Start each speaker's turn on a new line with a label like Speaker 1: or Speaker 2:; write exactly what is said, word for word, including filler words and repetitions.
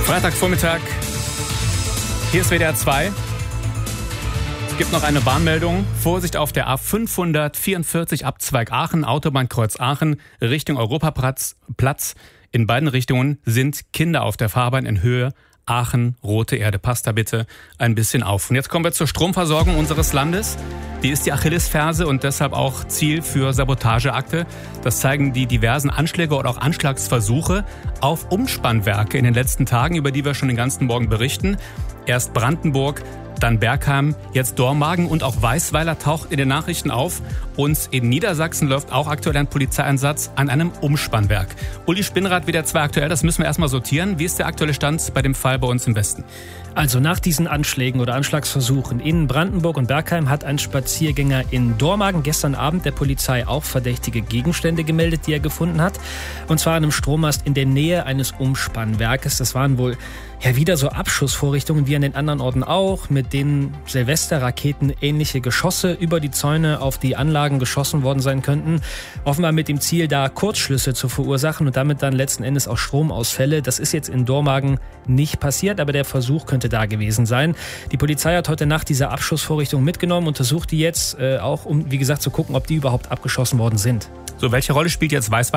Speaker 1: Freitagvormittag, hier ist W D R zwei. Es gibt noch eine Warnmeldung. Vorsicht auf der A fünfhundertvierundvierzig Abzweig Aachen, Autobahnkreuz Aachen, Richtung Europaplatz. Platz. In beiden Richtungen sind Kinder auf der Fahrbahn in Höhe Aachen, Rote Erde. Passt da bitte ein bisschen auf. Und jetzt kommen wir zur Stromversorgung unseres Landes. Die ist die Achillesferse und deshalb auch Ziel für Sabotageakte. Das zeigen die diversen Anschläge oder auch Anschlagsversuche auf Umspannwerke in den letzten Tagen, über die wir schon den ganzen Morgen berichten. Erst Brandenburg, dann Bergheim, jetzt Dormagen und auch Weißweiler taucht in den Nachrichten auf. Und in Niedersachsen läuft auch aktuell ein Polizeieinsatz an einem Umspannwerk. Uli Spinnrad, W D R zwei aktuell, das müssen wir erstmal sortieren. Wie ist der aktuelle Stand bei dem Fall bei uns im Westen?
Speaker 2: Also nach diesen Anschlägen oder Anschlagsversuchen in Brandenburg und Bergheim hat ein Spaziergänger in Dormagen gestern Abend der Polizei auch verdächtige Gegenstände gemeldet, die er gefunden hat. Und zwar an einem Strommast in der Nähe eines Umspannwerkes. Das waren wohl ja wieder so Abschussvorrichtungen wie an den anderen Orten auch, mit denen Silvesterraketen ähnliche Geschosse über die Zäune auf die Anlagen geschossen worden sein könnten. Offenbar mit dem Ziel, da Kurzschlüsse zu verursachen und damit dann letzten Endes auch Stromausfälle. Das ist jetzt in Dormagen nicht passiert, aber der Versuch könnte da gewesen sein. Die Polizei hat heute Nacht diese Abschussvorrichtungen mitgenommen, untersucht die jetzt äh, auch, um, wie gesagt, zu gucken, ob die überhaupt abgeschossen worden sind.
Speaker 1: So, welche Rolle spielt jetzt Weißweiler